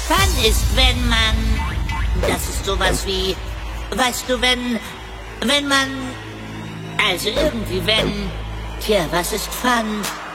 Fun ist, wenn man... Das ist sowas wie... Weißt du, wenn man... Also irgendwie wenn... Tja, was ist Fun?